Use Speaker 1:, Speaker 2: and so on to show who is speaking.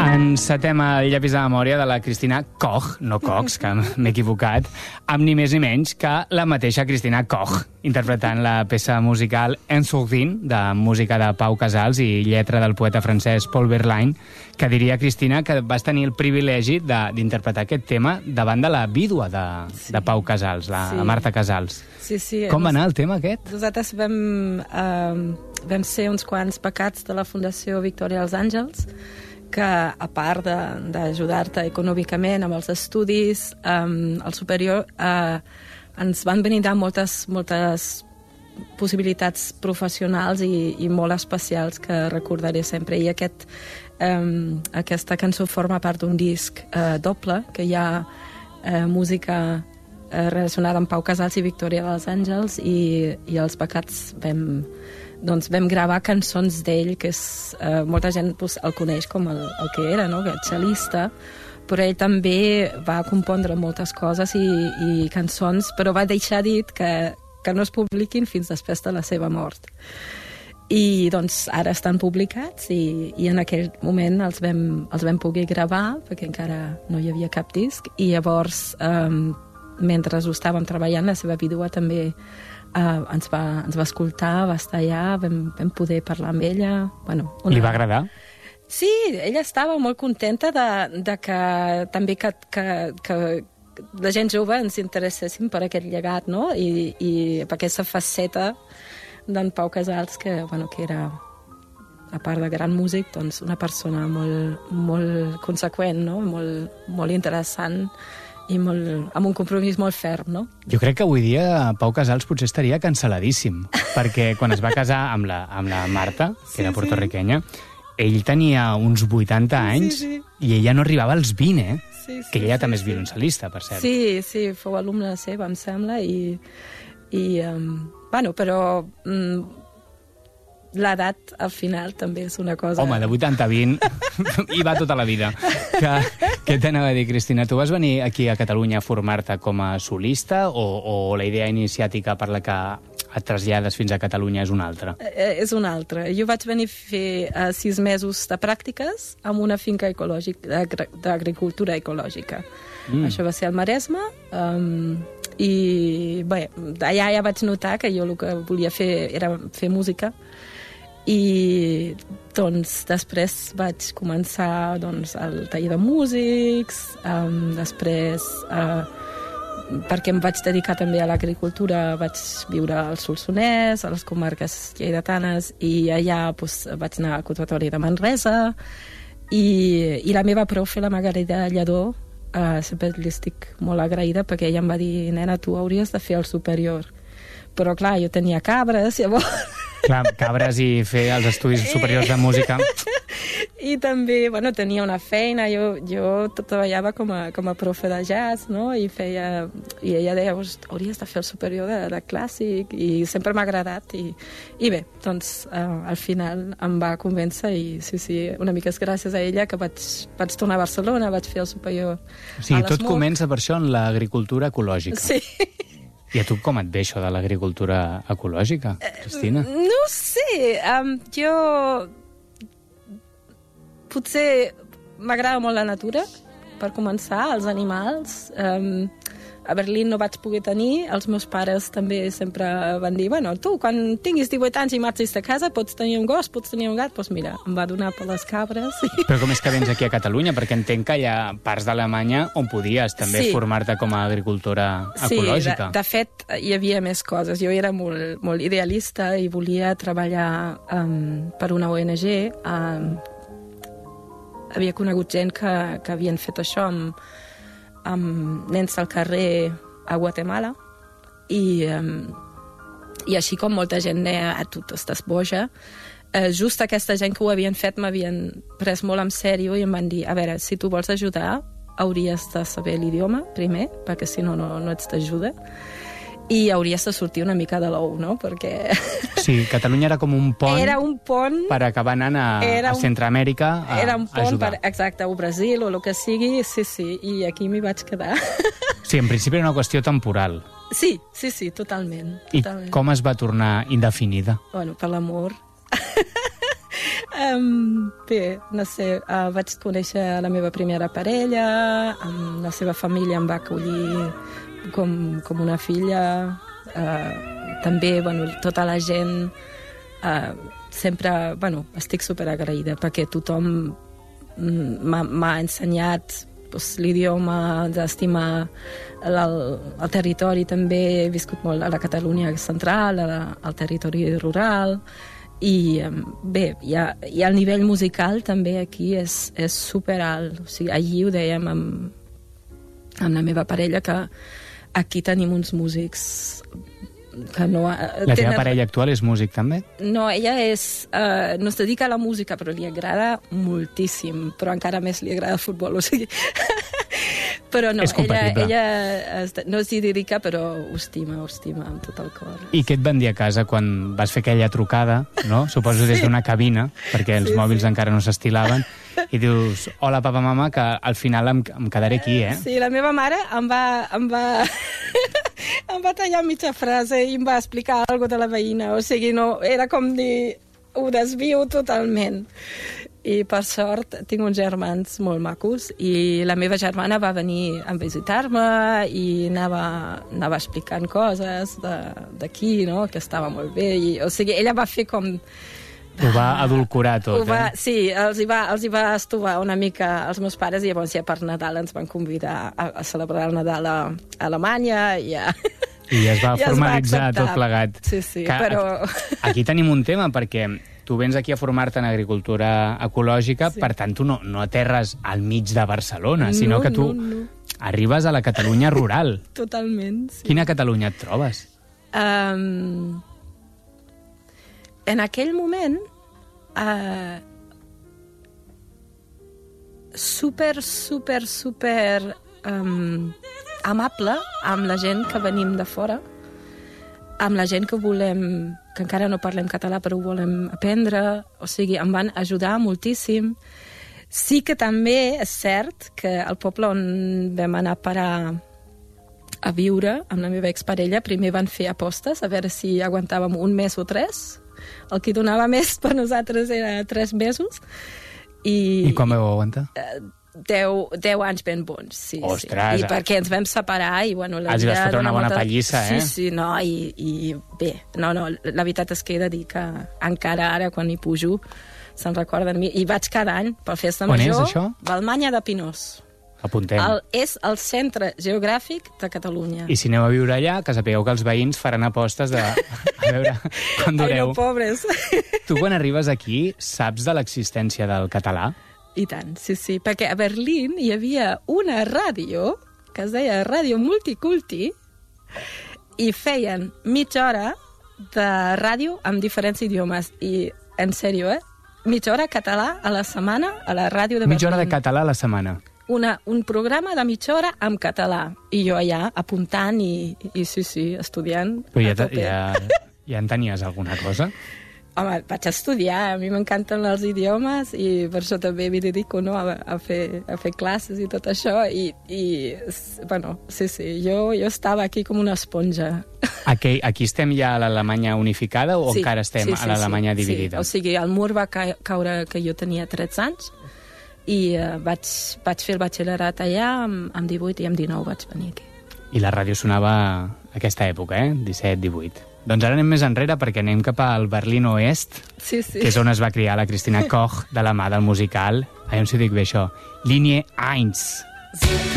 Speaker 1: Encetem el llapis de memòria de la Cristina Koch, no Cox, que m'he equivocat, amb ni més ni menys que la mateixa Cristina Koch, interpretant la peça musical En Sourdine, de música de Pau Casals i lletra del poeta francès Paul Verlaine, que diria, Cristina, que vas tenir el privilegi d'interpretar aquest tema davant de la vídua de Pau Casals, la Marta Casals.
Speaker 2: Sí.
Speaker 1: Com va anar el tema aquest?
Speaker 2: Nosaltres vam ser uns quants becats de la Fundació Victòria als Àngels, que a part d'ajudar-te econòmicament amb els estudis al superior, ens van brindar moltes possibilitats professionals i molt especials que recordaré sempre. I aquesta cançó forma part d'un disc doble, que hi ha música relacionada amb Pau Casals i Victòria dels Àngels, i els becats vam gravar cançons d'ell, que molta gent el coneix com el que era, no? Aquest cel·lista, però ell també va compondre moltes coses i cançons, però va deixar dit que no es publiquin fins després de la seva mort. I doncs ara estan publicats i en aquell moment els vam poder gravar, perquè encara no hi havia cap disc, i llavors, mentre ho estàvem treballant, la seva vídua també ens va escoltar, va estar allà, vam poder parlar amb ella.
Speaker 1: Li va agradar?
Speaker 2: Sí, ella estava molt contenta de que també que la gent jove ens interesséssim per aquest llegat, no? I per aquesta faceta d'en Pau Casals, que era, a part de gran músic, doncs una persona molt conseqüent, no? Molt interessant, i amb un compromís molt ferm, no?
Speaker 1: Jo crec que avui dia Pau Casals potser estaria cancel·ladíssim, perquè quan es va casar amb la Marta, que era portorriquenya, ell tenia uns 80 anys i ella no arribava als 20, que ella també és violoncel·lista, per cert.
Speaker 2: Sí, fou alumna seva, em sembla, però l'edat, al final, també és una cosa...
Speaker 1: Home, de 80 a 20 hi va tota la vida. Què t'anava a dir, Cristina? Tu vas venir aquí a Catalunya a formar-te com a solista o la idea iniciàtica per la que et trasllades fins a Catalunya és una altra?
Speaker 2: És una altra. Jo vaig venir a fer 6 mesos de pràctiques en una finca d'agricultura ecològica. Això va ser al Maresme, i bé, allà ja vaig notar que jo el que volia fer era fer música, i doncs després vaig començar el taller de músics, després perquè em vaig dedicar també a l'agricultura, vaig viure al Solsonès, a les comarques lleidatanes, i allà vaig anar al Conservatori de Manresa, i la meva profe, la Margarida Lledó, sempre li estic molt agraïda, perquè ella em va dir: nena, tu hauries de fer el superior. Però clar, jo tenia cabres, llavors...
Speaker 1: Clar, cabres i fer els estudis superiors de música.
Speaker 2: I també, tenia una feina, jo treballava com a profe de jazz, no? I ella deia: hauries de fer el superior de clàssic, i sempre m'ha agradat, i bé, doncs al final em va convèncer, i sí, una mica és gràcies a ella que vaig tornar a Barcelona, vaig fer el superior a l'ESMUC.
Speaker 1: Tot comença per això en l'agricultura ecològica.
Speaker 2: Sí.
Speaker 1: I a tu com et ve això de l'agricultura ecològica, Cristina?
Speaker 2: No ho sé, jo... Potser m'agrada molt la natura, per començar, els animals. A Berlín no vaig poder tenir, els meus pares també sempre van dir: tu, quan tinguis 18 anys i marxis de casa, pots tenir un gos, pots tenir un gat. Doncs mira, em va donar per les cabres.
Speaker 1: Però com és que vens aquí a Catalunya? Perquè entenc que hi ha parts d'Alemanya on podies també formar-te com a agricultora ecològica.
Speaker 2: Sí, de fet, hi havia més coses. Jo era molt, molt idealista i volia treballar per una ONG. Havia conegut gent que havien fet això amb nens al carrer a Guatemala, i així com molta gent deia: tu estàs boja, just aquesta gent que ho havien fet m'havien pres molt en sèrio i em van dir: a veure, si tu vols ajudar hauries de saber l'idioma primer, perquè si no ets d'ajuda, i hauries de sortir una mica de l'ou, no? Perquè...
Speaker 1: Sí, Catalunya era com un pont...
Speaker 2: Era un pont...
Speaker 1: Per acabar anant a Centroamèrica a ajudar.
Speaker 2: Era un pont, exacte, o Brasil, o el que sigui, sí, i aquí m'hi vaig quedar.
Speaker 1: Sí, en principi era una qüestió temporal.
Speaker 2: Sí, totalment.
Speaker 1: I com es va tornar indefinida?
Speaker 2: Per l'amor. Bé, no sé, vaig conèixer la meva primera parella, la seva família em va acollir com una filla, també, tota la gent, sempre, estic superagraïda perquè tothom m'ha ensenyat l'idioma, d'estimar el territori també. He viscut molt a la Catalunya central, al territori rural, i bé, i el nivell musical també aquí és superalt. O sigui, allí ho dèiem amb la meva parella, que aquí tenim uns músics que no...
Speaker 1: La teva parella actual és músic també?
Speaker 2: No, ella no es dedica a la música, però li agrada moltíssim, però encara més li agrada el futbol, o sigui... Però no, ella no s'hi dedica, però ho estima amb tot el cor.
Speaker 1: I què et van dir a casa quan vas fer aquella trucada, no? Suposo des d'una cabina, perquè els mòbils encara no s'estilaven, i dius, hola, papa, mama, que al final em quedaré aquí, eh?
Speaker 2: Sí, la meva mare em va tallar mitja frase i em va explicar alguna cosa de la veïna, o sigui, no, era com dir, ho desvio totalment. I per sort tinc uns germans molt macos i la meva germana va venir a visitar-me i anava explicant coses d'aquí, no? Que estava molt bé. O sigui, ella va fer com...
Speaker 1: Ho va adulcorar tot,
Speaker 2: Sí, els hi va estovar una mica als meus pares i llavors ja per Nadal ens van convidar a celebrar el Nadal a Alemanya i
Speaker 1: es va formalitzar tot plegat.
Speaker 2: Sí, però...
Speaker 1: Aquí tenim un tema, perquè tu vens aquí a formar-te en agricultura ecològica, per tant, tu no aterres al mig de Barcelona, sinó que tu arribes a la Catalunya rural.
Speaker 2: Totalment, sí.
Speaker 1: Quina Catalunya et trobes?
Speaker 2: En aquell moment, super amable amb la gent que venim de fora, amb la gent que encara no parlem català però ho volem aprendre, o sigui, em van ajudar moltíssim. Sí que també és cert que al poble on vam anar a parar a viure amb la meva exparella, primer van fer apostes a veure si aguantàvem un mes o 3. El que donava més per nosaltres era 3 mesos.
Speaker 1: I quan vau aguantar?
Speaker 2: 10 anys ben bons, sí.
Speaker 1: Ostres!
Speaker 2: I perquè ens vam separar i, la
Speaker 1: vida... Has fotre una bona pallissa, eh?
Speaker 2: Sí, no, i bé, la veritat és que he de dir que encara ara, quan hi pujo, se'n recorden de mi. I vaig cada any per festa major.
Speaker 1: On és, això?
Speaker 2: Balmanya de Pinós.
Speaker 1: Apuntem.
Speaker 2: És el centre geogràfic de Catalunya.
Speaker 1: I si aneu a viure allà, que sapigueu que els veïns faran apostes de... A veure, quan dureu.
Speaker 2: Ai, no, pobres.
Speaker 1: Tu, quan arribes aquí, saps de l'existència del català?
Speaker 2: I tant, sí, perquè a Berlín hi havia una ràdio que es deia Ràdio Multiculti i feien mitja hora de ràdio amb diferents idiomes. I, en sèrio, mitja hora català a la setmana a la ràdio de Berlín.
Speaker 1: Mitja hora de català a la setmana.
Speaker 2: Un programa de mitja hora amb català. I jo allà apuntant i sí, estudiant.
Speaker 1: Però ja en tenies alguna cosa?
Speaker 2: Home, vaig estudiar, a mi m'encanten els idiomes i per això també m'hi dedico, no, a fer classes i tot això i sí, jo estava aquí com una esponja.
Speaker 1: Aquí estem ja a l'Alemanya unificada o encara estem a l'Alemanya dividida?
Speaker 2: Sí, o sigui, el mur va caure que jo tenia 13 anys i vaig fer el batxillerat allà amb 18 i amb 19 vaig venir aquí.
Speaker 1: I la ràdio sonava a aquesta època, 17, 18. Doncs ara anem més enrere perquè anem cap al Berlín Oest, que és on es va criar la Christina Koch de la mà del musical, aviam si ho dic bé això, Linie 1.